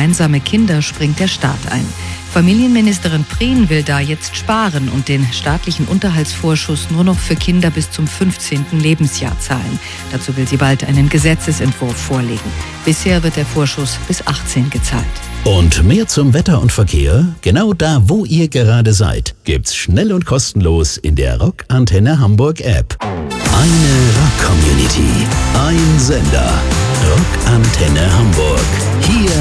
gemeinsame Kinder springt der Staat ein. Familienministerin Prehn will da jetzt sparen und den staatlichen Unterhaltsvorschuss nur noch für Kinder bis zum 15. Lebensjahr zahlen. Dazu will sie bald einen Gesetzesentwurf vorlegen. Bisher wird der Vorschuss bis 18 gezahlt. Und mehr zum Wetter und Verkehr? Genau da, wo ihr gerade seid, gibt's schnell und kostenlos in der Rock Antenne Hamburg App. Eine Rock-Community, ein Sender. Rock Antenne Hamburg. Hier